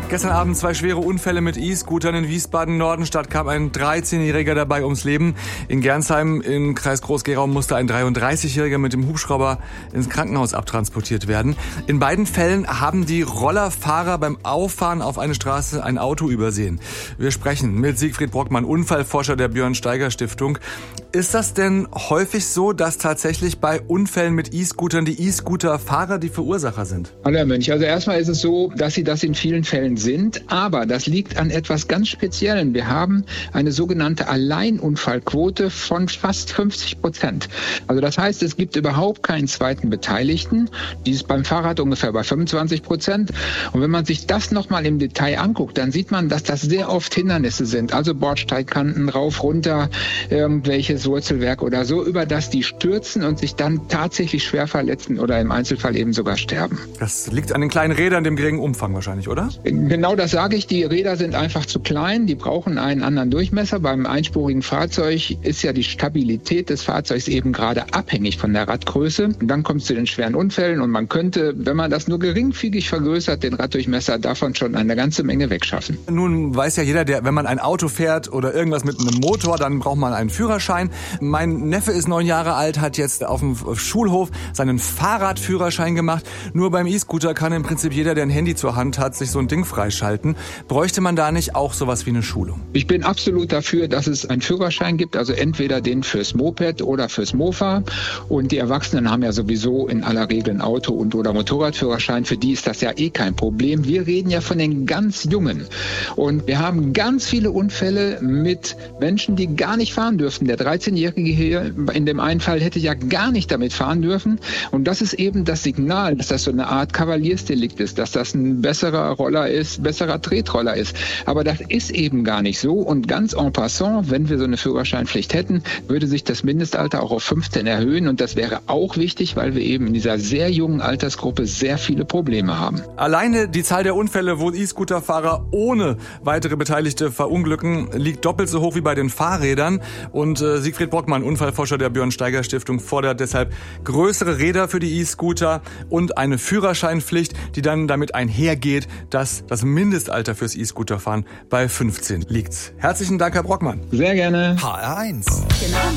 Gestern Abend 2 schwere Unfälle mit E-Scootern in Wiesbaden-Nordenstadt, kam ein 13-Jähriger dabei ums Leben. In Gernsheim im Kreis Groß-Gerau musste ein 33-Jähriger mit dem Hubschrauber ins Krankenhaus abtransportiert werden. In beiden Fällen haben die Rollerfahrer beim Auffahren auf eine Straße ein Auto übersehen. Wir sprechen mit Siegfried Brockmann, Unfallforscher der Björn-Steiger-Stiftung. Ist das denn häufig so, dass tatsächlich bei Unfällen mit E-Scootern die E-Scooter-Fahrer die Verursacher sind? Hallo Herr Mönch, also erstmal ist es so, dass sie das in vielen Fällen sind, aber das liegt an etwas ganz Speziellen. Wir haben eine sogenannte Alleinunfallquote von fast 50%. Also das heißt, es gibt überhaupt keinen zweiten Beteiligten. Die ist beim Fahrrad ungefähr bei 25%. Und wenn man sich das nochmal im Detail anguckt, dann sieht man, dass das sehr oft Hindernisse sind. Also Bordsteigkanten, rauf, runter, irgendwelches Wurzelwerk oder so, über das die stürzen und sich dann tatsächlich schwer verletzen oder im Einzelfall eben sogar sterben. Das liegt an den kleinen Rädern, dem geringen Umfang wahrscheinlich, oder? Genau das sage ich. Die Räder sind einfach zu klein. Die brauchen einen anderen Durchmesser. Beim einspurigen Fahrzeug ist ja die Stabilität des Fahrzeugs eben gerade abhängig von der Radgröße. Und dann kommt es zu den schweren Unfällen und man könnte, wenn man das nur geringfügig vergrößert, den Raddurchmesser davon schon eine ganze Menge wegschaffen. Nun weiß ja jeder, wenn man ein Auto fährt oder irgendwas mit einem Motor, dann braucht man einen Führerschein. Mein Neffe ist 9 Jahre alt, hat jetzt auf dem Schulhof seinen Fahrradführerschein gemacht. Nur beim E-Scooter kann im Prinzip jeder, der ein Handy zur Hand hat, sich so ein Ding freischalten. Bräuchte man da nicht auch sowas wie eine Schulung? Ich bin absolut dafür, dass es einen Führerschein gibt, also entweder den fürs Moped oder fürs Mofa. Und die Erwachsenen haben ja sowieso in aller Regel ein Auto- oder Motorradführerschein. Für die ist das ja eh kein Problem. Wir reden ja von den ganz Jungen. Und wir haben ganz viele Unfälle mit Menschen, die gar nicht fahren dürften. Der 13-Jährige hier in dem einen Fall hätte ja gar nicht damit fahren dürfen. Und das ist eben das Signal, dass das so eine Art Kavaliersdelikt ist, dass das ein besserer Roller ist, besserer Tretroller ist. Aber das ist eben gar nicht so. Und ganz en passant, wenn wir so eine Führerscheinpflicht hätten, würde sich das Mindestalter auch auf 15 erhöhen. Und das wäre auch wichtig, weil wir eben in dieser sehr jungen Altersgruppe sehr viele Probleme haben. Alleine die Zahl der Unfälle, wo E-Scooter-Fahrer ohne weitere Beteiligte verunglücken, liegt doppelt so hoch wie bei den Fahrrädern. Und Siegfried Brockmann, Unfallforscher der Björn-Steiger-Stiftung, fordert deshalb größere Räder für die E-Scooter und eine Führerscheinpflicht, die dann damit einhergeht, dass das Mindestalter fürs E-Scooterfahren bei 15 liegt. Herzlichen Dank, Herr Brockmann. Sehr gerne. HR1. Genau.